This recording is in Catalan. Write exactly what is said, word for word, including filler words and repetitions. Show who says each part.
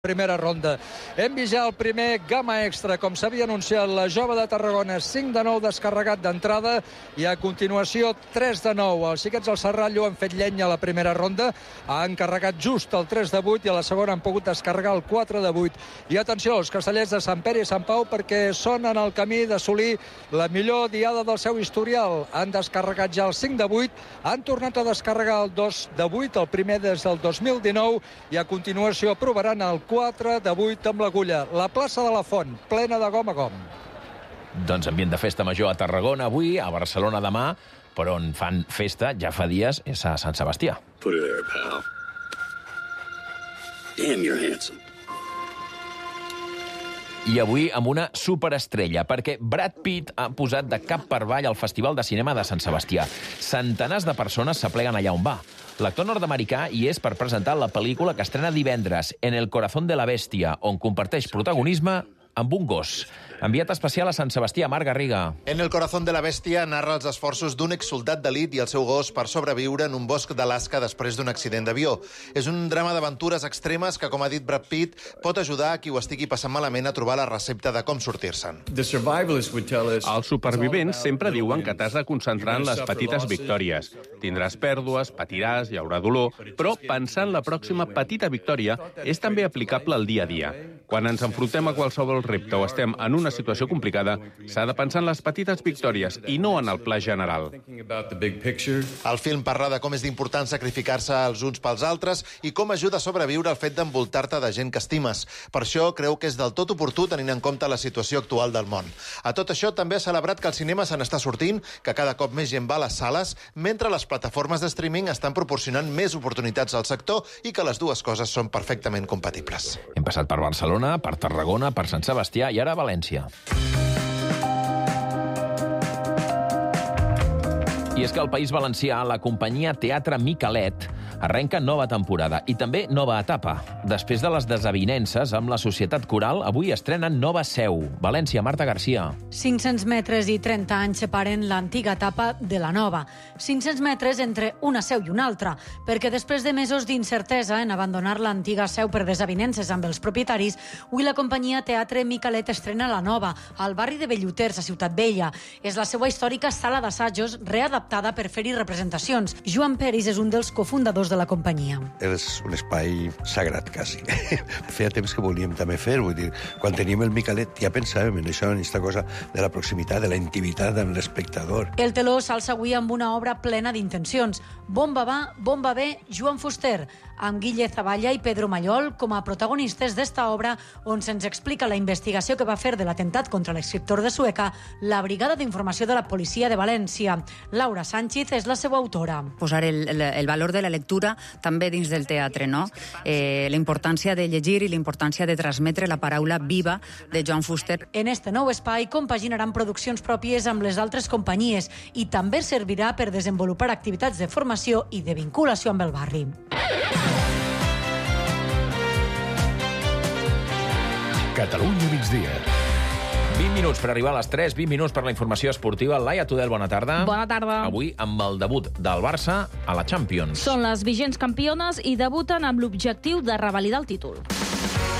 Speaker 1: Primera ronda. Hem vist ja el primer gamma extra, com s'havia anunciat, la Jove de Tarragona, cinc de nou descarregat d'entrada i a continuació tres de nou. Els xiquets del Serrallo han fet llenya a la primera ronda, han carregat just el tres de vuit i a la segona han pogut descarregar el quatre de vuit. I atenció als castellers de Sant Pere i Sant Pau perquè són en el camí d'assolir la millor diada del seu historial. Han descarregat ja el cinc de vuit, han tornat a descarregar el dos de vuit, el primer des del dos mil dinou, i a continuació provaran el quatre de vuit amb l'agulla. La plaça de la Font, plena de gom a gom.
Speaker 2: Doncs ambient de festa major a Tarragona avui, a Barcelona demà, però on fan festa ja fa dies és a Sant Sebastià.
Speaker 3: Put it there, pal. Damn, you're handsome.
Speaker 2: I avui amb una superestrella, perquè Brad Pitt ha posat de cap per avall al Festival de Cinema de Sant Sebastià. Centenars de persones s'apleguen allà on va. L'actor nord-americà hi és per presentar la pel·lícula que estrena divendres, En el corazón de la bestia, on comparteix protagonisme amb un gos. Enviat especial a Sant Sebastià, Marc Garriga.
Speaker 4: En el corazón de la bestia narra els esforços d'un exsoldat d'elit i el seu gos per sobreviure en un bosc d'Alaska després d'un accident d'avió. És un drama d'aventures extremes que, com ha dit Brad Pitt, pot ajudar a qui ho estigui passant malament a trobar la recepta de com sortir-se'n.
Speaker 5: Els supervivents sempre diuen que t'has de concentrar en les petites victòries. Tindràs pèrdues, patiràs, hi haurà dolor, però pensar en la pròxima petita victòria és també aplicable al dia a dia. Quan ens enfrontem a qualsevol repte o estem en una situació complicada, s'ha de pensar en les petites victòries i no en el pla general.
Speaker 4: El film parla de com és d'important sacrificar-se els uns pels altres i com ajuda a sobreviure el fet d'envoltar-te de gent que estimes. Per això creu que és del tot oportú tenint en compte la situació actual del món. A tot això també ha celebrat que el cinema se n'està sortint, que cada cop més gent va a les sales, mentre les plataformes de streaming estan proporcionant més oportunitats al sector i que les dues coses són perfectament compatibles.
Speaker 2: Hem passat per Barcelona, per Tarragona, per Sant Sebastià i ara a València. I és que al País Valencià la companyia Teatre Micalet arrenca nova temporada i també nova etapa. Després de les desavinences amb la Societat Coral, avui estrenen nova seu. València, Marta Garcia.
Speaker 6: cinc-cents metres i trenta anys separen l'antiga etapa de la nova. cinc-cents metres entre una seu i una altra, perquè després de mesos d'incertesa en abandonar l'antiga seu per desavinences amb els propietaris, avui la companyia Teatre Micalet estrena la nova, al barri de Belluters, a Ciutat Vella. És la seva històrica sala d'assajos readaptada per fer-hi representacions. Joan Peris és un dels cofundadors de la companyia.
Speaker 7: És un espai sagrat, quasi. Feia temps que volíem també fer, vull dir, quan teníem el Micalet ja pensàvem en això, en aquesta cosa de la proximitat, de la intimitat amb l'espectador.
Speaker 6: El teló s'alça avui amb una obra plena d'intencions. Bomba va, bomba ve, Joan Fuster, amb Guille Zavalla i Pedro Mallol com a protagonistes d'esta obra on se'ns explica la investigació que va fer de l'atemptat contra l'escriptor de Sueca la Brigada d'Informació de la Policia de València. Laura Sánchez és la seva autora.
Speaker 8: Posar el, el, el valor de la lectura també dins del teatre, no? Eh, la importància de llegir i la importància de transmetre la paraula viva de Joan Fuster.
Speaker 6: En este nou espai compaginaran produccions pròpies amb les altres companyies i també servirà per desenvolupar activitats de formació i de vinculació amb el barri.
Speaker 9: Catalunya migdia.
Speaker 2: vint minuts per arribar a les tres, vint minuts per la informació esportiva. Laia Tudel, bona tarda.
Speaker 10: Bona tarda.
Speaker 2: Avui amb el debut del Barça a la Champions.
Speaker 10: Són les vigents campiones i debuten amb l'objectiu de revalidar el títol.